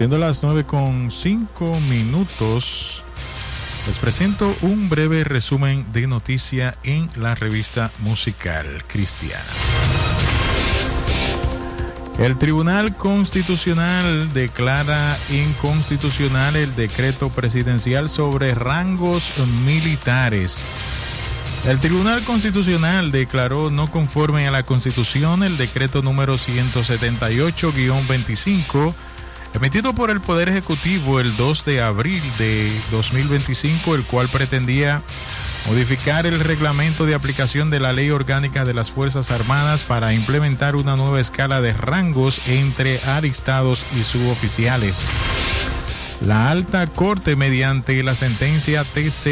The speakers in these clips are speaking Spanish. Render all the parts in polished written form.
Siendo las 9:05, les presento un breve resumen de noticia en la revista musical cristiana. El Tribunal Constitucional declara inconstitucional el decreto presidencial sobre rangos militares. El Tribunal Constitucional declaró no conforme a la Constitución el decreto número 178-25, emitido por el Poder Ejecutivo el 2 de abril de 2025, el cual pretendía modificar el reglamento de aplicación de la Ley Orgánica de las Fuerzas Armadas para implementar una nueva escala de rangos entre alistados y suboficiales. La Alta Corte, mediante la sentencia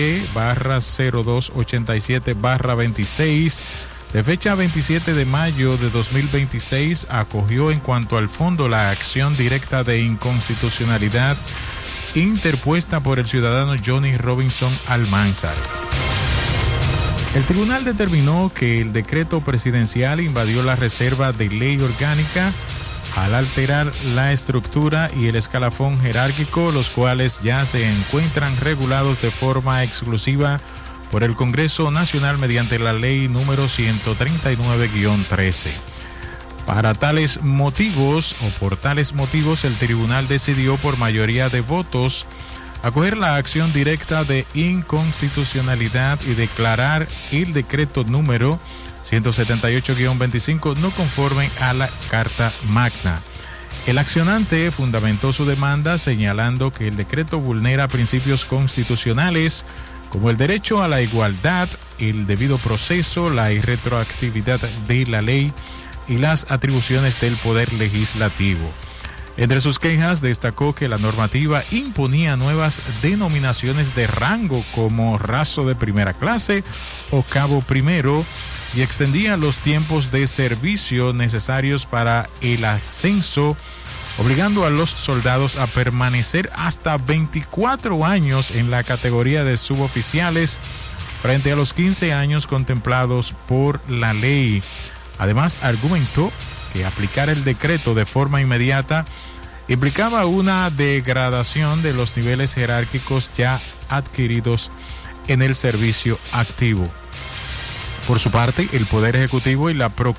TC-0287-26, de fecha 27 de mayo de 2026, acogió en cuanto al fondo la acción directa de inconstitucionalidad interpuesta por el ciudadano Johnny Robinson Almanzar. El tribunal determinó que el decreto presidencial invadió la reserva de ley orgánica al alterar la estructura y el escalafón jerárquico, los cuales ya se encuentran regulados de forma exclusiva por el Congreso Nacional mediante la ley número 139-13. Por tales motivos, el tribunal decidió por mayoría de votos acoger la acción directa de inconstitucionalidad y declarar el decreto número 178-25 no conforme a la Carta Magna. El accionante fundamentó su demanda señalando que el decreto vulnera principios constitucionales como el derecho a la igualdad, el debido proceso, la irretroactividad de la ley y las atribuciones del Poder Legislativo. Entre sus quejas destacó que la normativa imponía nuevas denominaciones de rango como raso de primera clase o cabo primero y extendía los tiempos de servicio necesarios para el ascenso, obligando a los soldados a permanecer hasta 24 años en la categoría de suboficiales frente a los 15 años contemplados por la ley. Además, argumentó que aplicar el decreto de forma inmediata implicaba una degradación de los niveles jerárquicos ya adquiridos en el servicio activo. Por su parte, el Poder Ejecutivo y la